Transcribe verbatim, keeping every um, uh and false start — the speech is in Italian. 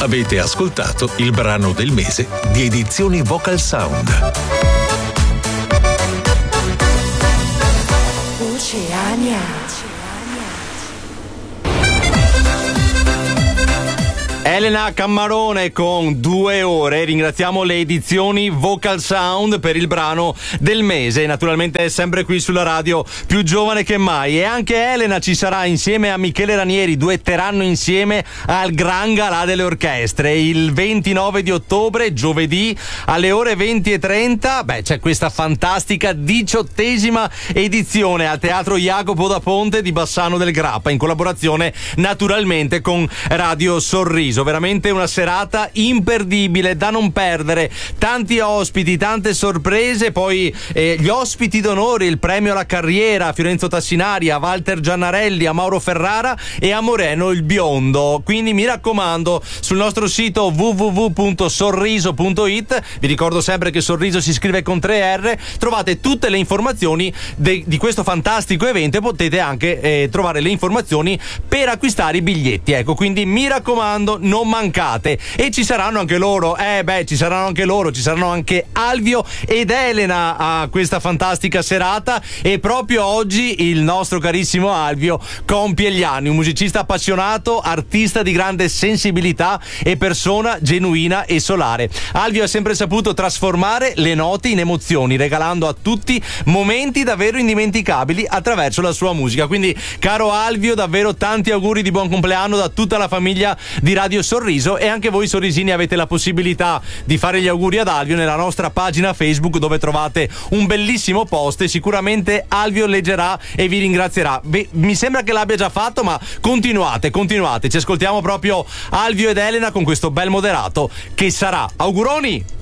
Avete ascoltato il brano del mese di Edizioni Vocal Sound. Oceania. Elena Cammarone con Due ore. Ringraziamo le Edizioni Vocal Sound per il brano del mese. Naturalmente è sempre qui sulla radio, più giovane che mai. E anche Elena ci sarà insieme a Michele Ranieri. Duetteranno insieme al Gran Galà delle Orchestre il ventinove di ottobre, giovedì, alle ore venti e trenta. Beh, c'è questa fantastica diciottesima edizione al Teatro Jacopo da Ponte di Bassano del Grappa, in collaborazione naturalmente con Radio Sorriso. Veramente una serata imperdibile, da non perdere. Tanti ospiti, tante sorprese. Poi eh, gli ospiti d'onore, il premio alla carriera a Fiorenzo Tassinari, a Walter Giannarelli, a Mauro Ferrara e a Moreno il Biondo. Quindi mi raccomando, sul nostro sito w w w punto sorriso punto i t, vi ricordo sempre che Sorriso si scrive con tre R, trovate tutte le informazioni de- di questo fantastico evento e potete anche eh, trovare le informazioni per acquistare i biglietti. Ecco, quindi mi raccomando, non mancate. E ci saranno anche loro, eh beh, ci saranno anche loro, ci saranno anche Alvio ed Elena a questa fantastica serata. E proprio oggi il nostro carissimo Alvio compie gli anni, un musicista appassionato, artista di grande sensibilità e persona genuina e solare. Alvio ha sempre saputo trasformare le note in emozioni, regalando a tutti momenti davvero indimenticabili attraverso la sua musica. Quindi, caro Alvio, davvero tanti auguri di buon compleanno da tutta la famiglia di Radio Sorriso. E anche voi sorrisini avete la possibilità di fare gli auguri ad Alvio nella nostra pagina Facebook, dove trovate un bellissimo post e sicuramente Alvio leggerà e vi ringrazierà. Beh, mi sembra che l'abbia già fatto, ma continuate, continuate. Ci ascoltiamo proprio Alvio ed Elena con questo bel moderato che sarà. Auguroni!